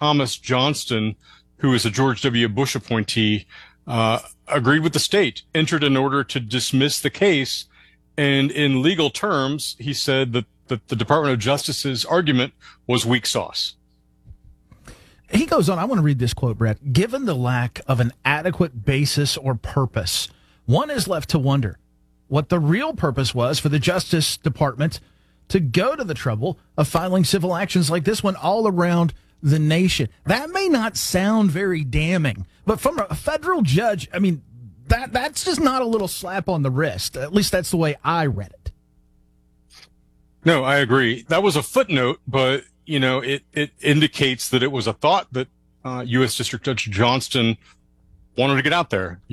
Thomas Johnston, who is a George W. Bush appointee, agreed with the state, entered an order to dismiss the case. And in legal terms, he said that the Department of Justice's argument was weak sauce. He goes on, I want to read this quote, Brett. Given the lack of an adequate basis or purpose, one is left to wonder what the real purpose was for the Justice Department to go to the trouble of filing civil actions like this one all around the nation. That may not sound very damning, but from a federal judge, I mean, that's just not a little slap on the wrist. At least that's the way I read it. No, I agree. That was a footnote, but it indicates that it was a thought that U.S. District Judge Johnston wanted to get out there.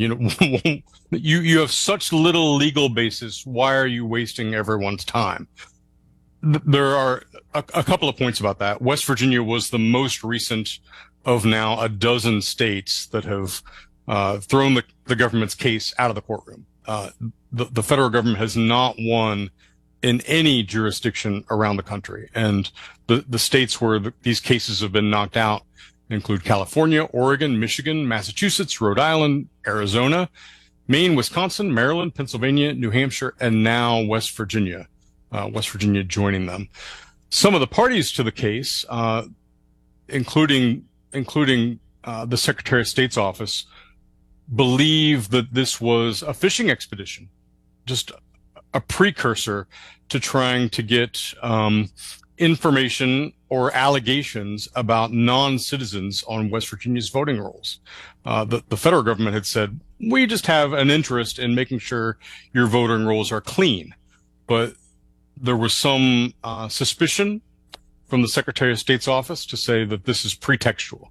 You have such little legal basis. Why are you wasting everyone's time? There are a couple of points about that. West Virginia was the most recent of now a dozen states that have thrown the government's case out of the courtroom. The federal government has not won in any jurisdiction around the country. And the states where these cases have been knocked out include California, Oregon, Michigan, Massachusetts, Rhode Island, Arizona, Maine, Wisconsin, Maryland, Pennsylvania, New Hampshire, and now West Virginia. West Virginia joining them. Some of the parties to the case, including the Secretary of State's office, believe that this was a fishing expedition, just a precursor to trying to get information or allegations about non-citizens on West Virginia's voting rolls. The federal government had said, we just have an interest in making sure your voting rolls are clean. But there was some suspicion from the Secretary of State's office to say that this is pretextual.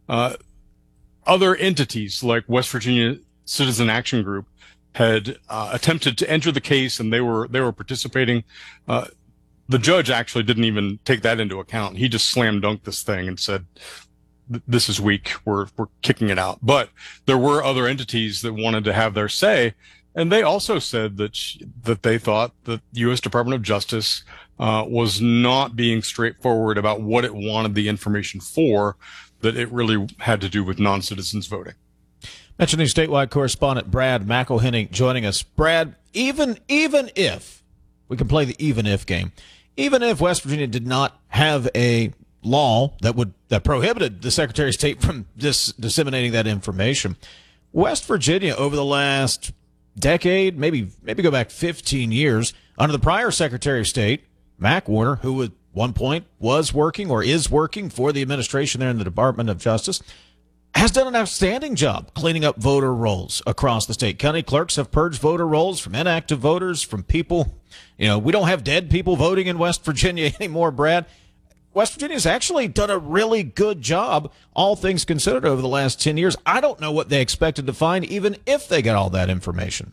Other entities like West Virginia Citizen Action Group had attempted to enter the case, and they were participating. The judge actually didn't even take that into account. He just slam dunked this thing and said, "This is weak. We're kicking it out." But there were other entities that wanted to have their say, and they also said that they thought that the U.S. Department of Justice was not being straightforward about what it wanted the information for. That it really had to do with non-citizens voting. Metro News statewide correspondent Brad McElhenney joining us. Brad, even if we can play the even if game, even if West Virginia did not have a law that prohibited the Secretary of State from disseminating that information, West Virginia over the last decade, maybe go back 15 years, under the prior Secretary of State, Mac Warner, who at one point was working or is working for the administration there in the Department of Justice, has done an outstanding job cleaning up voter rolls across the state. County clerks have purged voter rolls from inactive voters, from people. We don't have dead people voting in West Virginia anymore, Brad. West Virginia's actually done a really good job, all things considered, over the last 10 years. I don't know what they expected to find, even if they got all that information.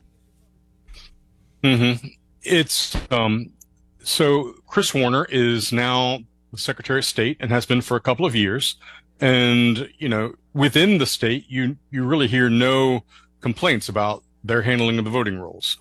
Mm-hmm. It's, so Chris Warner is now the Secretary of State and has been for a couple of years. And, within the state, you really hear no complaints about their handling of the voting rolls.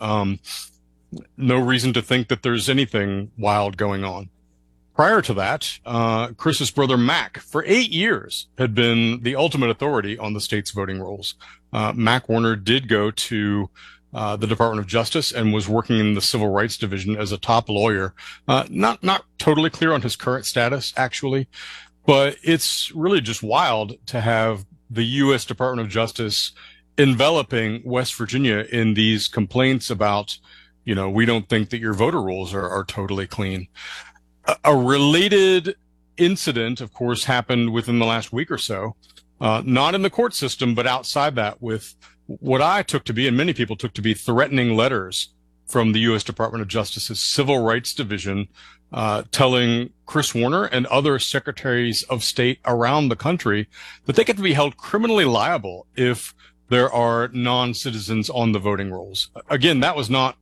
No reason to think that there's anything wild going on. Prior to that, Chris's brother Mac, for 8 years, had been the ultimate authority on the state's voting rolls. Mac Warner did go to the Department of Justice and was working in the Civil Rights Division as a top lawyer. Not totally clear on his current status, actually, but it's really just wild to have the U.S. Department of Justice enveloping West Virginia in these complaints about, we don't think that your voter rolls are totally clean. A related incident, of course, happened within the last week or so, not in the court system, but outside that, with what I took to be, and many people took to be, threatening letters from the U.S. Department of Justice's Civil Rights Division, telling Chris Warner and other secretaries of state around the country that they could be held criminally liable if there are non-citizens on the voting rolls. Again, that was not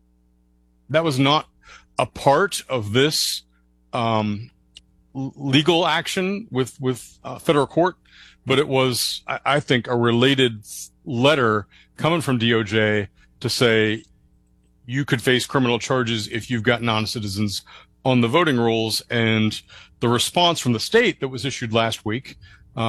a part of this legal action with federal court, but it was, I think, a related letter coming from DOJ to say you could face criminal charges if you've got non-citizens on the voting rolls. And the response from the state that was issued last week